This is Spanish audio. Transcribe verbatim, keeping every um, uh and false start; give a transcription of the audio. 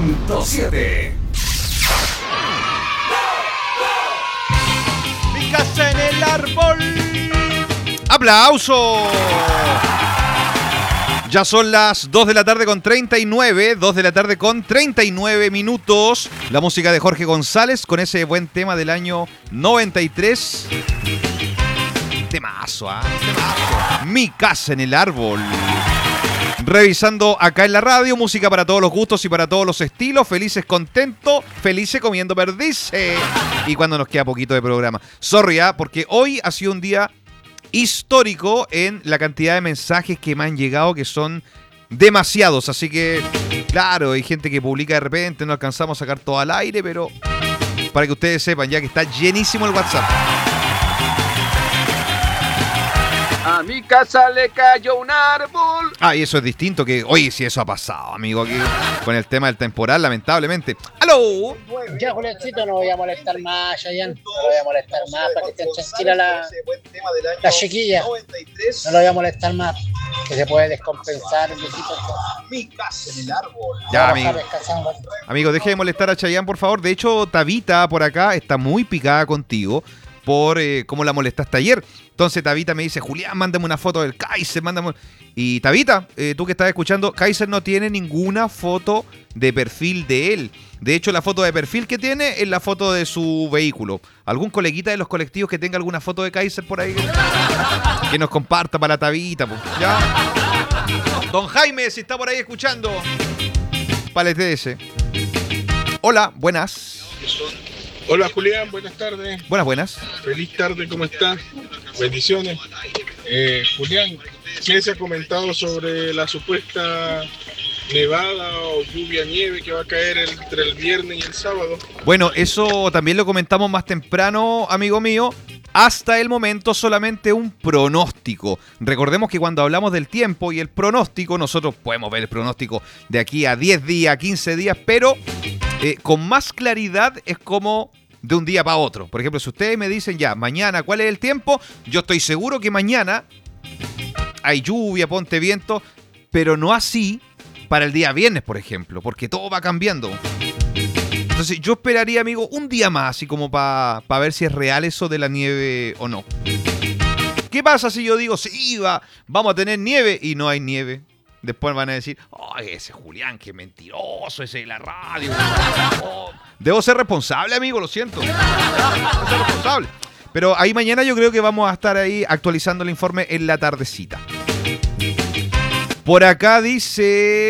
punto siete. Mi casa en el árbol. ¡Aplauso! Ya son las dos de la tarde con treinta y nueve, dos de la tarde con treinta y nueve minutos. La música de Jorge González con ese buen tema del año noventa y tres. Temazo, ¿ah? ¿eh? Temazo. Mi casa en el árbol. Revisando acá en la radio, música para todos los gustos y para todos los estilos. Felices, contentos, felices comiendo perdices. Y cuando nos queda poquito de programa. Sorry, ¿ah? Porque hoy ha sido un día histórico en la cantidad de mensajes que me han llegado, que son demasiados. Así que, claro, hay gente que publica de repente, no alcanzamos a sacar todo al aire, pero para que ustedes sepan ya que está llenísimo el WhatsApp. A mi casa le cayó un árbol. Ah, y eso es distinto, que, oye, si eso ha pasado, amigo, aquí con el tema del temporal, lamentablemente. ¡Aló! Ya, Juliancito, no voy a molestar más, Chayanne. No voy a molestar más para que estén tranquila la, la chiquilla. No lo voy a molestar más, que se puede descompensar el besito. Mi casa en el árbol. Ya, amigo. Amigo, deje de molestar a Chayanne, por favor. De hecho, Tabita por acá está muy picada contigo por eh, cómo la molestaste ayer. Entonces Tabita me dice, Julián, mándame una foto del Kaiser, mándame... Y Tabita, eh, tú que estás escuchando, Kaiser no tiene ninguna foto de perfil de él. De hecho, la foto de perfil que tiene es la foto de su vehículo. ¿Algún coleguita de los colectivos que tenga alguna foto de Kaiser por ahí? Que nos comparta para la Tabita, pues. ¿Ya? Don Jaime, si está por ahí escuchando, palete ese. Hola, buenas. Hola Julián, buenas tardes. Buenas, buenas. Feliz tarde, ¿cómo estás? Bendiciones. Eh, Julián, ¿qué se ha comentado sobre la supuesta nevada o lluvia nieve que va a caer entre el viernes y el sábado? Bueno, eso también lo comentamos más temprano, amigo mío. Hasta el momento solamente un pronóstico. Recordemos que cuando hablamos del tiempo y el pronóstico, nosotros podemos ver el pronóstico de aquí a diez días, quince días, pero eh, con más claridad es como de un día para otro. Por ejemplo, si ustedes me dicen ya, mañana, ¿cuál es el tiempo? Yo estoy seguro que mañana hay lluvia, ponte viento, pero no así para el día viernes, por ejemplo, porque todo va cambiando. Entonces yo esperaría, amigo, un día más, así como para pa ver si es real eso de la nieve o no. ¿Qué pasa si yo digo, sí, va, vamos a tener nieve y no hay nieve? Después van a decir, ay, oh, ese Julián, qué mentiroso, ese de la radio. Oh, debo ser responsable, amigo, lo siento. Debo ser responsable. Pero ahí mañana yo creo que vamos a estar ahí actualizando el informe en la tardecita. Por acá dice...